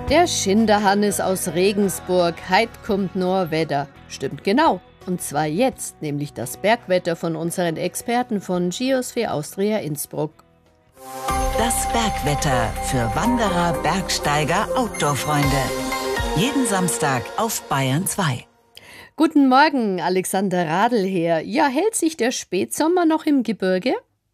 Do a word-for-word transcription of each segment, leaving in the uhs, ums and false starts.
Der Schinderhannes aus Regensburg, heit kommt nur Wetter. Stimmt genau. Und zwar jetzt, nämlich das Bergwetter von unseren Experten von Geosphere Austria Innsbruck. Das Bergwetter für Wanderer, Bergsteiger, Outdoor-Freunde. Jeden Samstag auf Bayern zwei. Guten Morgen, Alexander Radl hier. Ja, hält sich der Spätsommer noch im Gebirge?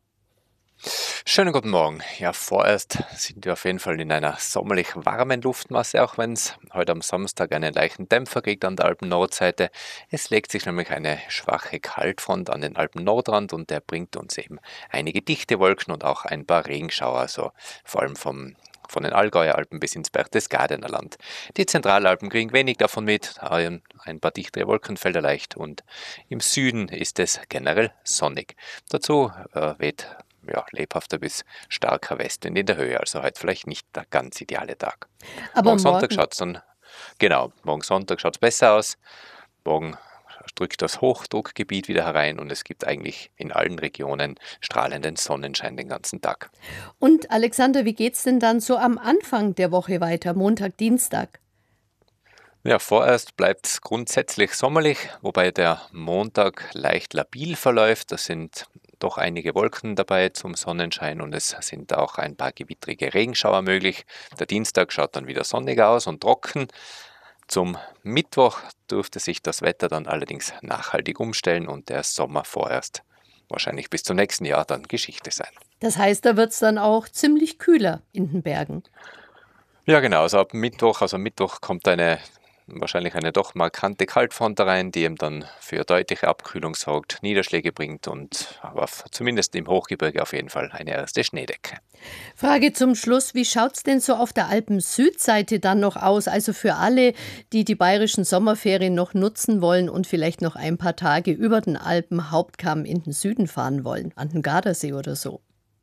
Schönen guten Morgen. Ja, vorerst sind wir auf jeden Fall in einer sommerlich warmen Luftmasse, auch wenn es heute am Samstag einen leichten Dämpfer kriegt an der Alpen-Nordseite. Es legt sich nämlich eine schwache Kaltfront an den Alpen-Nordrand und der bringt uns eben einige dichte Wolken und auch ein paar Regenschauer, also vor allem vom von den Allgäuer Alpen bis ins Berchtesgadener Land. Die Zentralalpen kriegen wenig davon mit, ein paar dichtere Wolkenfelder leicht und im Süden ist es generell sonnig. Dazu äh, weht ja, lebhafter bis starker Westwind in der Höhe, also heute vielleicht nicht der ganz ideale Tag. Aber morgen Sonntag morgen- schaut es dann, genau, morgen Sonntag schaut es besser aus. Morgen drückt das Hochdruckgebiet wieder herein und es gibt eigentlich in allen Regionen strahlenden Sonnenschein den ganzen Tag. Und Alexander, wie geht's denn dann so am Anfang der Woche weiter, Montag, Dienstag? Ja, vorerst bleibt es grundsätzlich sommerlich, wobei der Montag leicht labil verläuft. Da sind doch einige Wolken dabei zum Sonnenschein und es sind auch ein paar gewittrige Regenschauer möglich. Der Dienstag schaut dann wieder sonniger aus und trocken. Zum Mittwoch dürfte sich das Wetter dann allerdings nachhaltig umstellen und der Sommer vorerst wahrscheinlich bis zum nächsten Jahr dann Geschichte sein. Das heißt, da wird's dann auch ziemlich kühler in den Bergen. Ja, genau. Also ab Mittwoch, also am Mittwoch kommt eine wahrscheinlich eine doch markante Kaltfront rein, die eben dann für deutliche Abkühlung sorgt, Niederschläge bringt und aber zumindest im Hochgebirge auf jeden Fall eine erste Schneedecke. Frage zum Schluss, wie schaut's denn so auf der Alpen-Südseite dann noch aus? Also für alle, die die bayerischen Sommerferien noch nutzen wollen und vielleicht noch ein paar Tage über den Alpen-Hauptkamm in den Süden fahren wollen, an den Gardasee oder so.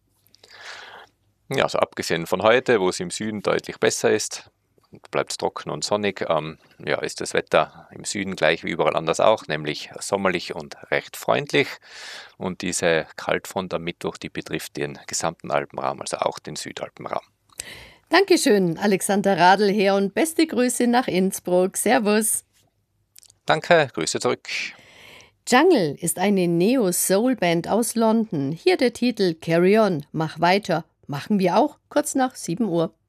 Ja, also abgesehen von heute, wo es im Süden deutlich besser ist, bleibt es trocken und sonnig, ähm, ja, ist das Wetter im Süden gleich wie überall anders auch, nämlich sommerlich und recht freundlich. Und diese Kaltfront am Mittwoch, die betrifft den gesamten Alpenraum, also auch den Südalpenraum. Dankeschön, Alexander Radl her und beste Grüße nach Innsbruck. Servus. Danke, Grüße zurück. Jungle ist eine Neo-Soul-Band aus London. Hier der Titel Carry On, mach weiter. Machen wir auch, kurz nach sieben Uhr.